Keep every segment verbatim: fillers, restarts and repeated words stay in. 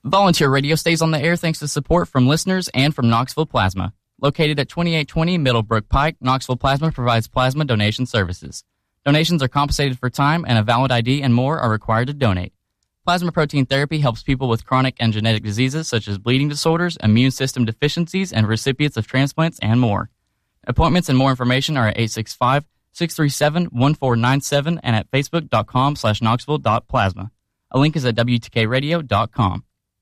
Volunteer Radio stays on the air thanks to support from listeners and from Knoxville Plasma. Located at twenty-eight twenty Middlebrook Pike, Knoxville Plasma provides plasma donation services. Donations are compensated for time, and a valid I D and more are required to donate. Plasma protein therapy helps people with chronic and genetic diseases such as bleeding disorders, immune system deficiencies, and recipients of transplants and more. Appointments and more information are at eight six five, six three seven, one four nine seven and at facebook.com slash knoxville.plasma. A link is at W T K radio dot com.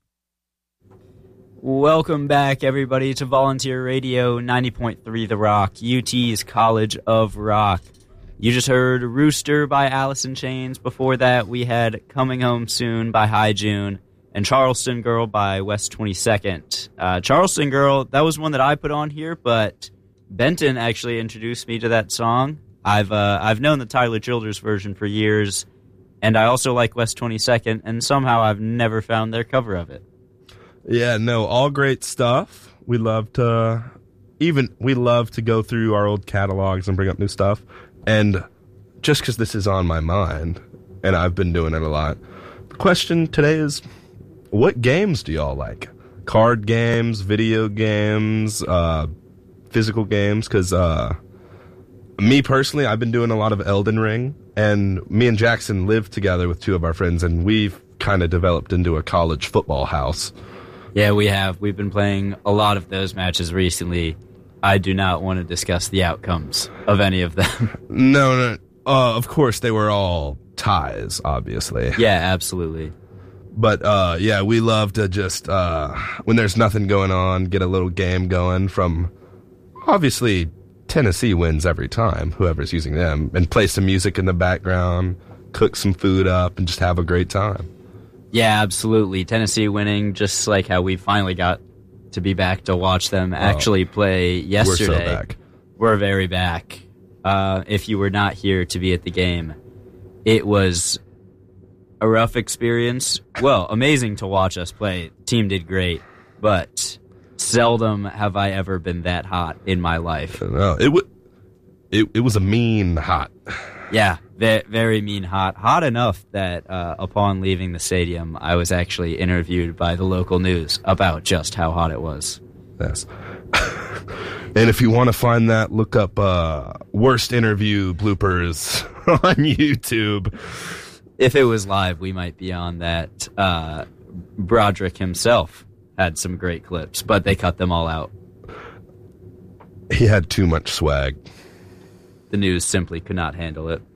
Welcome back, everybody, to Volunteer Radio ninety point three The Rock, U T's College of Rock. You just heard Rooster by Alice in Chains. Before that, we had Coming Home Soon by High June and Charleston Girl by West twenty-second. Uh, Charleston Girl, that was one that I put on here, but Benton actually introduced me to that song. I've uh, I've known the Tyler Childers version for years, and I also like West twenty-second, and somehow I've never found their cover of it. Yeah, no, all great stuff. We love to, even, we love to go through our old catalogs and bring up new stuff. And just because this is on my mind, and I've been doing it a lot, the question today is, what games do y'all like? Card games, video games, uh, physical games? Because uh, me personally, I've been doing a lot of Elden Ring, and me and Jackson live together with two of our friends, and we've kind of developed into a college football house. Yeah, we have. We've been playing a lot of those matches recently. I do not want to discuss the outcomes of any of them. No, no. Uh, of course, they were all ties, obviously. Yeah, absolutely. But, uh, yeah, we love to just, uh, when there's nothing going on, get a little game going from, obviously, Tennessee wins every time, whoever's using them, and play some music in the background, cook some food up, and just have a great time. Yeah, absolutely. Tennessee winning, just like how we finally got to be back to watch them actually oh, play yesterday. We're so back. We're very back. Uh, if you were not here to be at the game, it was a rough experience. Well, amazing to watch us play. Team did great, but seldom have I ever been that hot in my life. No, it w- it it was a mean hot. Yeah, very, very mean hot. Hot enough that uh, upon leaving the stadium, I was actually interviewed by the local news about just how hot it was. Yes. And if you want to find that, look up uh, worst interview bloopers on YouTube. If it was live, we might be on that. Uh, Broderick himself had some great clips, but they cut them all out. He had too much swag. The news simply could not handle it.